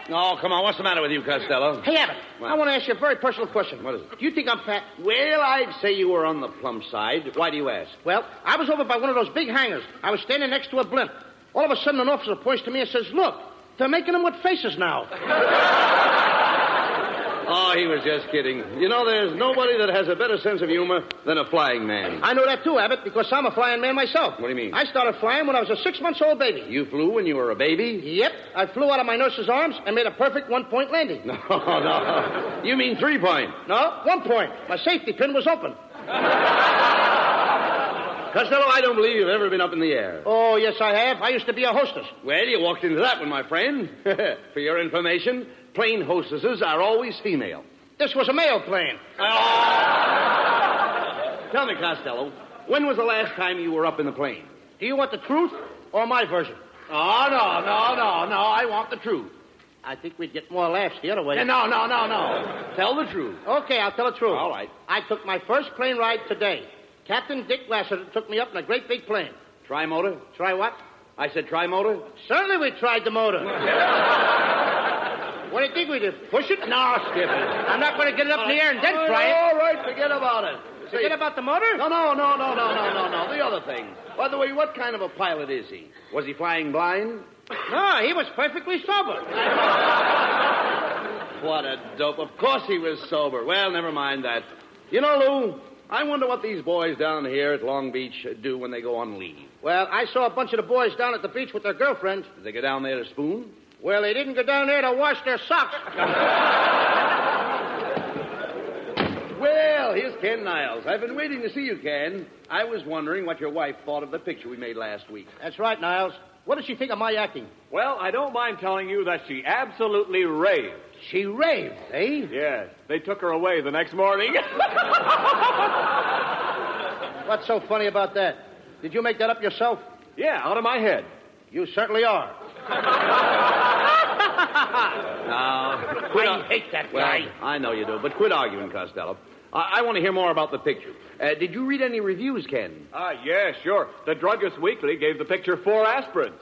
Oh, come on. What's the matter with you, Costello? Hey, Abbott, What? I want to ask you a very personal question. What is it? Do you think I'm fat? Well, I'd say you were on the plump side. Why do you ask? Well, I was over by one of those big hangars. I was standing next to a blimp. All of a sudden, an officer points to me and says, look, they're making them with faces now. Oh, he was just kidding. You know, there's nobody that has a better sense of humor than a flying man. I know that too, Abbott, because I'm a flying man myself. What do you mean? I started flying when I was a 6-month-old baby. You flew when you were a baby? Yep. I flew out of my nurse's arms and made a perfect 1-point landing. No. You mean 3-point? No, 1 point. My safety pin was open. Costello, I don't believe you've ever been up in the air. Oh, yes, I have. I used to be a hostess. Well, you walked into that one, my friend. For your information, plane hostesses are always female. This was a male plane. Tell me, Costello, when was the last time you were up in the plane? Do you want the truth or my version? Oh, no. I want the truth. I think we'd get more laughs the other way. No. Tell the truth. Okay, I'll tell the truth. All right. I took my first plane ride today. Captain Dick Lassiter took me up in a great big plane. Tri-motor? Try what? I said tri-motor? Certainly we tried the motor. What do you think we did? Push it? No, skip it. I'm not going to get it up in the air and then try it. All right, forget about it. Forget about the motor? No. The other thing. By the way, what kind of a pilot is he? Was he flying blind? No, he was perfectly sober. What a dope. Of course he was sober. Well, never mind that. You know, Lou, I wonder what these boys down here at Long Beach do when they go on leave. Well, I saw a bunch of the boys down at the beach with their girlfriends. Did they go down there to spoon? Well, they didn't go down there to wash their socks. Well, here's Ken Niles. I've been waiting to see you, Ken. I was wondering what your wife thought of the picture we made last week. That's right, Niles. What did she think of my acting? Well, I don't mind telling you that she absolutely raved. She raved, eh? Yes. They took her away the next morning. What's so funny about that? Did you make that up yourself? Yeah, out of my head. You certainly are. I hate that guy. Well, I know you do, but quit arguing, Costello. I want to hear more about the picture. Did you read any reviews, Ken? Yeah, sure. The Druggist Weekly gave the picture 4 aspirins.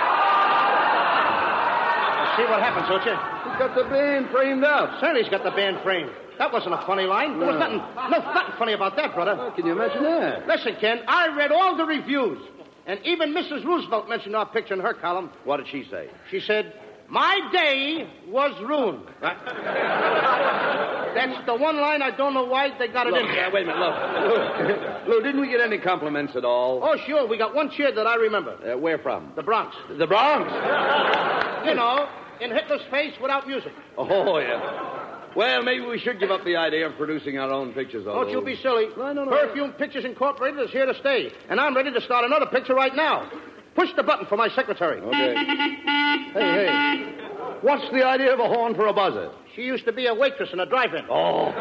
See what happens, don't you? He's got the band framed up. Certainly he's got the band framed. That wasn't a funny line. There was nothing funny about that, brother. How can you imagine that? Listen, Ken, I read all the reviews. And even Mrs. Roosevelt mentioned our picture in her column. What did she say? She said, my day was ruined. That's the one line I don't know why they got it in there. Wait a minute, look. Lou, didn't we get any compliments at all? Oh, sure. We got one cheer that I remember. Where from? The Bronx. The Bronx? You know, in Hitler's face without music. Oh, yeah. Well, maybe we should give up the idea of producing our own pictures, though. Don't you be silly. No. Perfume Pictures Incorporated is here to stay. And I'm ready to start another picture right now. Push the button for my secretary. Okay. Hey. What's the idea of a horn for a buzzer? She used to be a waitress in a drive-in. Oh.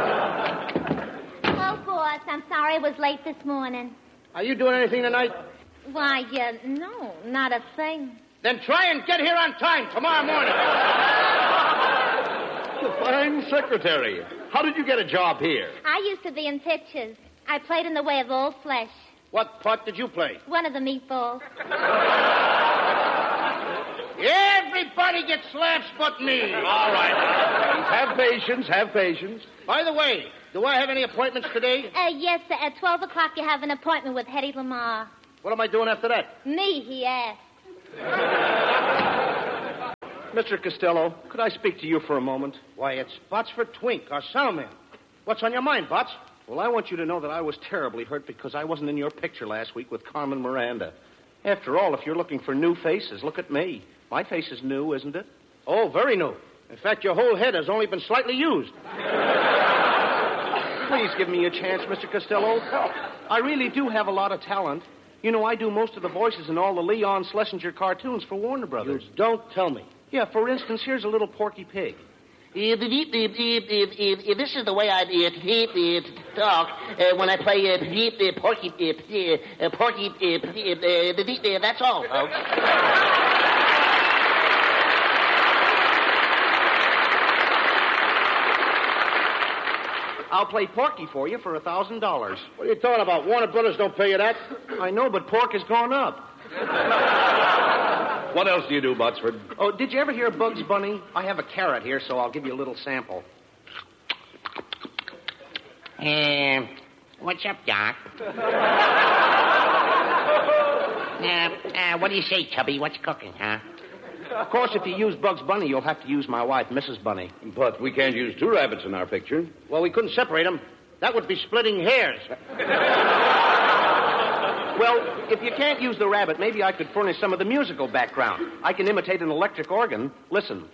Oh, boss, I'm sorry I was late this morning. Are you doing anything tonight? Why, no, not a thing. Then try and get here on time tomorrow morning. A fine secretary. How did you get a job here? I used to be in pictures. I played in The Way of All Flesh. What part did you play? One of the meatballs. Everybody gets laughs but me. All right. Have patience. By the way, do I have any appointments today? Yes, sir. At 12 o'clock you have an appointment with Hedy Lamarr. What am I doing after that? Me, he asked. Mr. Costello, could I speak to you for a moment? Why, it's Botsford Twink, our soundman. What's on your mind, Bots? Well, I want you to know that I was terribly hurt because I wasn't in your picture last week with Carmen Miranda. After all, if you're looking for new faces, look at me. My face is new, isn't it? Oh, very new. In fact, your whole head has only been slightly used. Please give me a chance, Mr. Costello. I really do have a lot of talent. You know, I do most of the voices in all the Leon Schlesinger cartoons for Warner Brothers. You don't tell me. Yeah, for instance, here's a little Porky Pig. This is the way I talk when I play Porky. That's all, folks. I'll play Porky for you for $1,000. What are you talking about? Warner Brothers don't pay you that. I know, but pork has gone up. What else do you do, Botsford? Oh, did you ever hear Bugs Bunny? I have a carrot here, so I'll give you a little sample. What's up, Doc? What do you say, Tubby? What's cooking, huh? Of course, if you use Bugs Bunny, you'll have to use my wife, Mrs. Bunny. But we can't use two rabbits in our picture. Well, we couldn't separate them. That would be splitting hairs. Well, if you can't use the rabbit, maybe I could furnish some of the musical background. I can imitate an electric organ. Listen.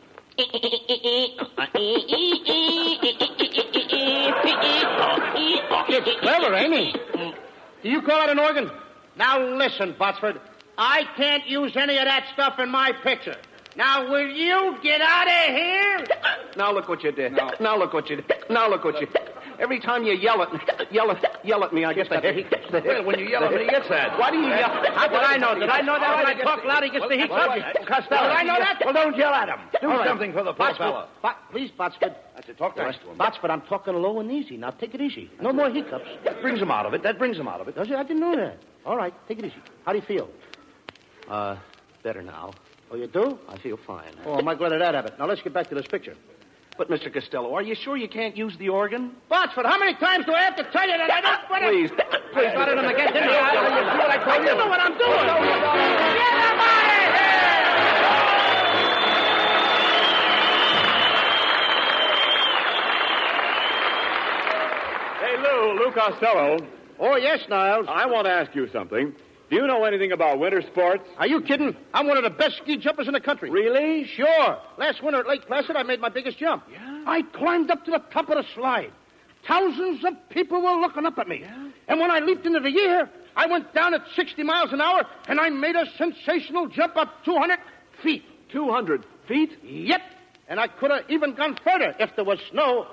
It's clever, ain't he? Do you call it an organ? Now listen, Botsford. I can't use any of that stuff in my picture. Now, will you get out of here? Now look what you did. Now look what you did. Now look what you did. Every time you yell at me, I get the hiccups. Well, when you yell at me, he gets that. Why do you yell? How did I know? Did I know that when I talk loud, he gets the hiccups? Costello, Did I know that? Well, don't yell at him. Do All right. something for the poor fellow. Please, Botsford. I said, talk nice to him. Botsford, I'm talking low and easy. Now, take it easy. No more hiccups. That brings him out of it. That brings him out of it. Does it? I didn't know that. All right, take it easy. How do you feel? Better now. Oh, you do? I feel fine. Oh, am I glad of that, Abbott. Now, let's get back to this picture. But, Mr. Costello, are you sure you can't use the organ? Botsford, how many times do I have to tell you that I don't... Please. I started him again, didn't I? You see what I told you? I know what I'm doing. Get him out Hey, Lou Costello. of here! Oh, yes, Niles. I want to ask you something. Do you know anything about winter sports? Are you kidding? I'm one of the best ski jumpers in the country. Really? Sure. Last winter at Lake Placid, I made my biggest jump. Yeah? I climbed up to the top of the slide. Thousands of people were looking up at me. Yeah? And when I leaped into the air, I went down at 60 miles an hour, and I made a sensational jump of 200 feet. 200 feet? Yep. And I could have even gone further if there was snow.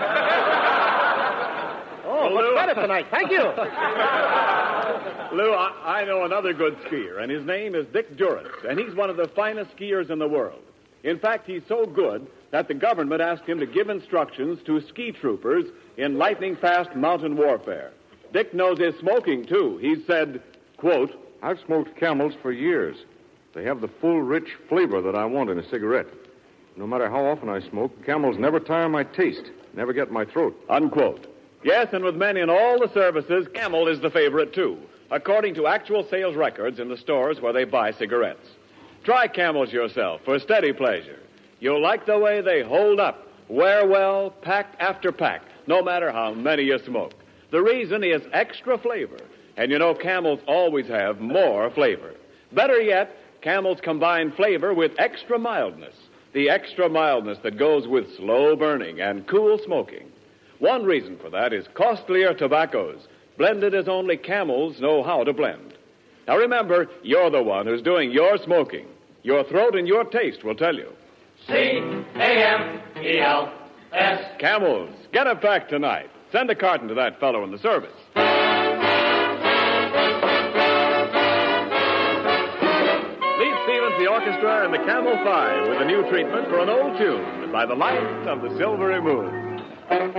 Oh, Lou. much better tonight. Thank you. Lou, I know another good skier, and his name is Dick Durrance, and he's one of the finest skiers in the world. In fact, he's so good that the government asked him to give instructions to ski troopers in lightning-fast mountain warfare. Dick knows his smoking, too. He said, quote, I've smoked Camels for years. They have the full, rich flavor that I want in a cigarette. No matter how often I smoke, Camels never tire my taste, never get my throat. unquote. Yes, and with men in all the services, Camel is the favorite, too, according to actual sales records in the stores where they buy cigarettes. Try Camels yourself for steady pleasure. You'll like the way they hold up, wear well, pack after pack, no matter how many you smoke. The reason is extra flavor, and you know Camels always have more flavor. Better yet, Camels combine flavor with extra mildness, the extra mildness that goes with slow burning and cool smoking. One reason for that is costlier tobaccos, blended as only Camels know how to blend. Now remember, you're the one who's doing your smoking. Your throat and your taste will tell you. C-A-M-E-L-S. Camels, get a pack tonight. Send a carton to that fellow in the service. Lead Stevens, the orchestra, and the Camel 5 with a new treatment for an old tune, By the Light of the Silvery Moon.